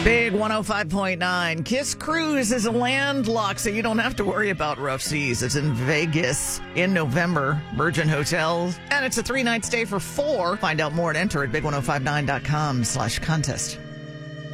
Big 105.9. Kiss Cruise is a landlocked, so you don't have to worry about rough seas. It's in Vegas in November, Virgin Hotels, and it's a 3-night stay for 4. Find out more and enter at big1059.com/contest.